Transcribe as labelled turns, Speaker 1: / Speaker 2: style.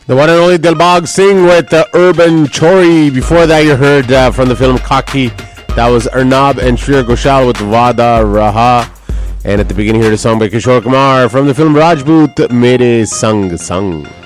Speaker 1: The one and only Dilbag Singh with Urban Chori. Before that, you heard from the film Kaki. That was Arnab and Shreya Ghoshal with Vada Raha. And at the beginning, you heard a song by Kishore Kumar from the film Rajput, Mere Sang Sang.